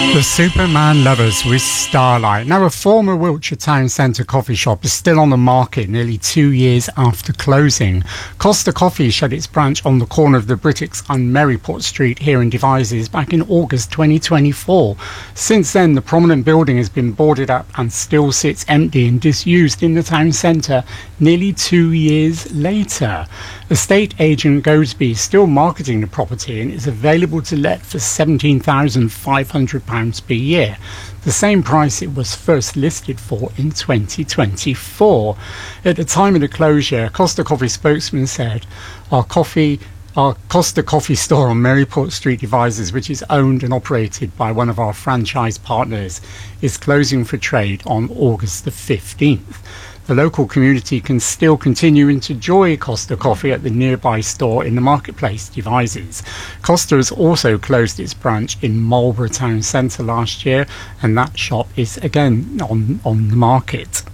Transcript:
The Superman Lovers with Starlight. Now, a former Wiltshire Town Centre coffee shop is still on the market nearly 2 years after closing. Costa Coffee shut its branch on the corner of the Britics and Maryport Street here in Devizes back in August 2024. Since then, the prominent building has been boarded up and still sits empty and disused in the town centre nearly 2 years later. Estate agent Goldsby is still marketing the property and is available to let for £17,500 per year, the same price it was first listed for in 2024. At the time of the closure, Costa Coffee spokesman said, Our Costa Coffee store on Maryport Street, Devizes, which is owned and operated by one of our franchise partners, is closing for trade on August the 15th. The local community can still continue to enjoy Costa Coffee at the nearby store in the marketplace, Devizes. Costa has also closed its branch in Marlborough Town Centre last year, and that shop is again on the market.